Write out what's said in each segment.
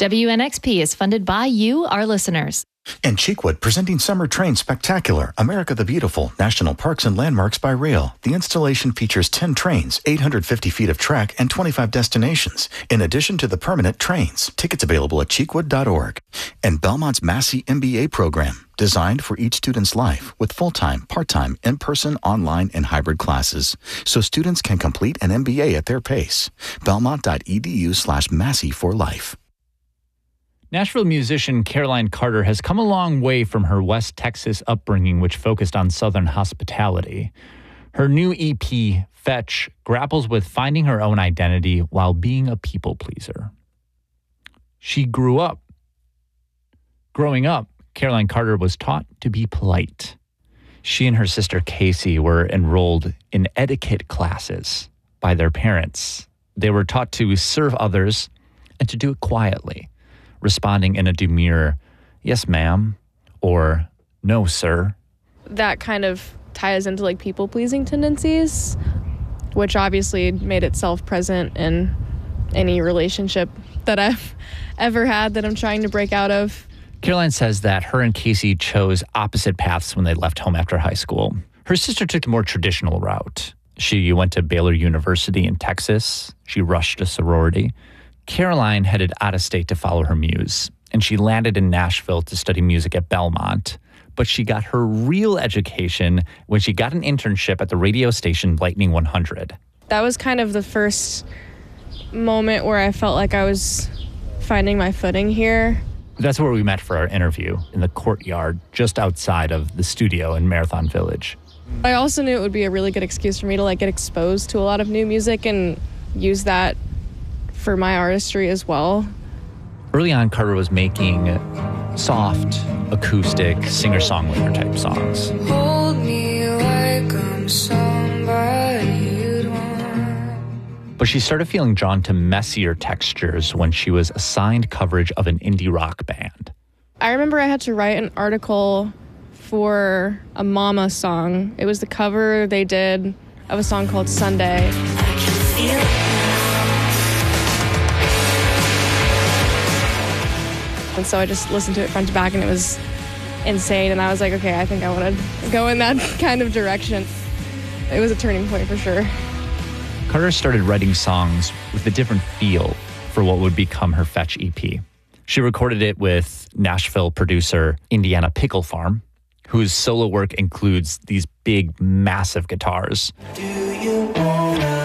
WNXP is funded by you, our listeners. And Cheekwood presenting Summer Train Spectacular, America the Beautiful, National Parks and Landmarks by Rail. The installation features 10 trains, 850 feet of track, and 25 destinations, in addition to the permanent trains. Tickets available at cheekwood.org. And Belmont's Massey MBA program, designed for each student's life with full-time, part-time, in-person, online, and hybrid classes, so students can complete an MBA at their pace. Belmont.edu/Massey for life. Nashville musician Caroline Carter has come a long way from her West Texas upbringing, which focused on Southern hospitality. Her new EP, Fetch, grapples with finding her own identity while being a people pleaser. Growing up, Caroline Carter was taught to be polite. She and her sister Casey were enrolled in etiquette classes by their parents. They were taught to serve others and to do it quietly, responding in a demure, "Yes, ma'am," or "No, sir." That kind of ties into like people-pleasing tendencies, which obviously made itself present in any relationship that I've ever had that I'm trying to break out of. Caroline says that her and Casey chose opposite paths when they left home after high school. Her sister took the more traditional route. She went to Baylor University in Texas. She rushed a sorority. Caroline headed out of state to follow her muse, and she landed in Nashville to study music at Belmont. But she got her real education when she got an internship at the radio station Lightning 100. That was kind of the first moment where I felt like I was finding my footing here. That's where we met for our interview, in the courtyard just outside of the studio in Marathon Village. I also knew it would be a really good excuse for me to like get exposed to a lot of new music and use that for my artistry as well. Early on, Carter was making soft, acoustic, singer-songwriter type songs. Hold me like I'm somebody you'd want. But she started feeling drawn to messier textures when she was assigned coverage of an indie rock band. I remember I had to write an article for a Mama song. It was the cover they did of a song called Sunday. I can feel it. And so I just listened to it front to back, and it was insane. And I was like, okay, I think I want to go in that kind of direction. It was a turning point for sure. Carter started writing songs with a different feel for what would become her Fetch EP. She recorded it with Nashville producer Indiana Pickle Farm, whose solo work includes these big, massive guitars. Do you wanna?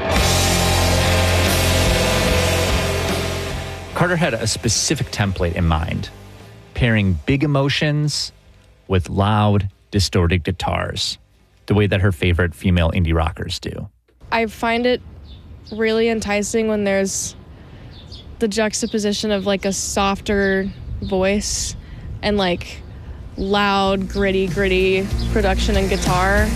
Carter had a specific template in mind, pairing big emotions with loud, distorted guitars, the way that her favorite female indie rockers do. I find it really enticing when there's the juxtaposition of like a softer voice and like loud, gritty production and guitar.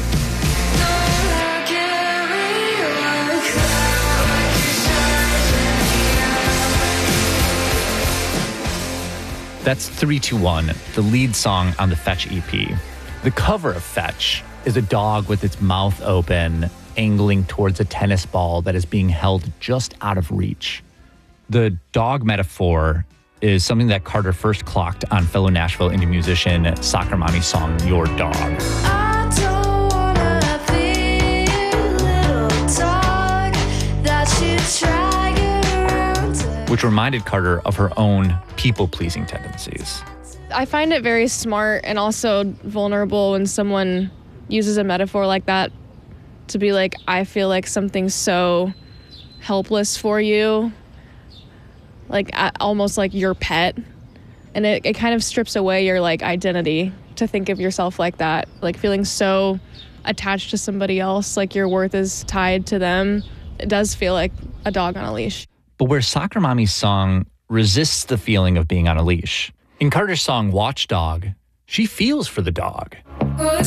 That's 321, the lead song on the Fetch EP. The cover of Fetch is a dog with its mouth open, angling towards a tennis ball that is being held just out of reach. The dog metaphor is something that Carter first clocked on fellow Nashville indie musician Soccer Mommy's song, Your Dog. I don't wanna be a little dog that you drag around. Which reminded Carter of her own people-pleasing tendencies. I find it very smart and also vulnerable when someone uses a metaphor like that to be like, I feel like something's so helpless for you, like almost like your pet. And it kind of strips away your like identity to think of yourself like that, like feeling so attached to somebody else, like your worth is tied to them. It does feel like a dog on a leash. But where Soccer Mommy's song resists the feeling of being on a leash. In Carter's song Watchdog, she feels for the dog. What